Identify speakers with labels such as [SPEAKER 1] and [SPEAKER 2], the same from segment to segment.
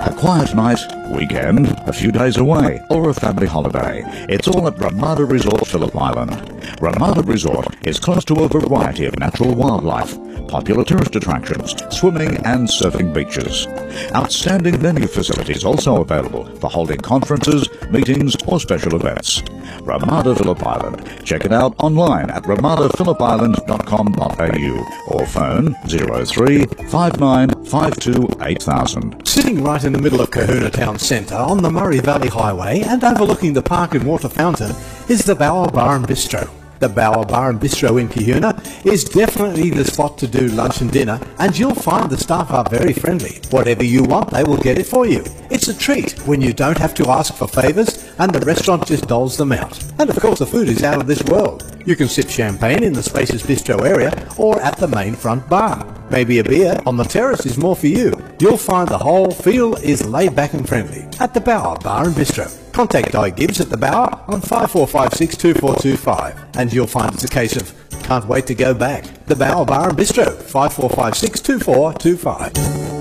[SPEAKER 1] A quiet night, weekend, a few days away, or a family holiday. It's all at Ramada Resort, Phillip Island. Ramada Resort is close to a variety of natural wildlife, popular tourist attractions, swimming and surfing beaches. Outstanding venue facilities also available for holding conferences, meetings or special events. Ramada Phillip Island. Check it out online at ramadaphillipisland.com.au or phone 03 5952 8000.
[SPEAKER 2] Sitting right in the middle of Kahuna Town Centre on the Murray Valley Highway and overlooking the park and water fountain is the Bower Bar and Bistro. The Bower Bar and Bistro in Kahuna is definitely the spot to do lunch and dinner, and you'll find the staff are very friendly. Whatever you want, they will get it for you. It's a treat when you don't have to ask for favours and the restaurant just doles them out. And of course the food is out of this world. You can sip champagne in the Spaces Bistro area or at the main front bar. Maybe a beer on the terrace is more for you. You'll find the whole feel is laid back and friendly at the Bower Bar and Bistro. Contact Di Gibbs at the Bower on 5456 2425 and you'll find it's a case of can't wait to go back. The Bower Bar and Bistro, 5456 2425.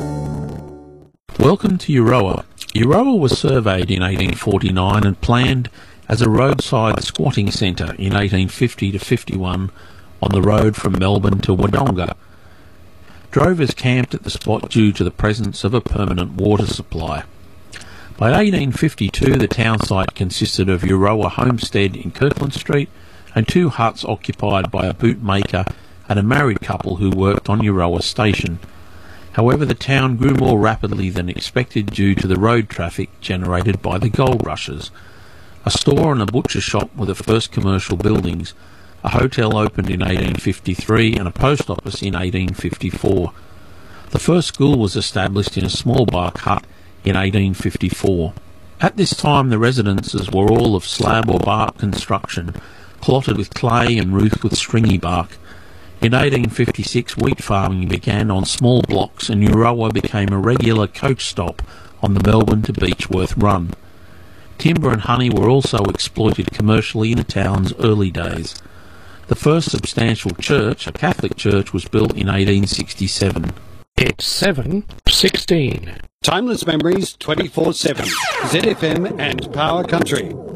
[SPEAKER 3] Welcome to Euroa. Euroa was surveyed in 1849 and planned as a roadside squatting centre in 1850 to 51 on the road from Melbourne to Wodonga. Drovers camped at the spot due to the presence of a permanent water supply. By 1852 the town site consisted of Euroa Homestead in Kirkland Street and two huts occupied by a bootmaker and a married couple who worked on Euroa Station. However, the town grew more rapidly than expected due to the road traffic generated by the gold rushes. A store and a butcher shop were the first commercial buildings. A hotel opened in 1853 and a post office in 1854. The first school was established in a small bark hut in 1854. At this time the residences were all of slab or bark construction, clotted with clay and roofed with stringy bark. In 1856 wheat farming began on small blocks and Euroa became a regular coach stop on the Melbourne to Beechworth run. Timber and honey were also exploited commercially in the town's early days. The first substantial church, a Catholic church, was built in 1867.
[SPEAKER 4] It's 7:16.
[SPEAKER 5] Timeless memories 24/7. ZFM and Power Country.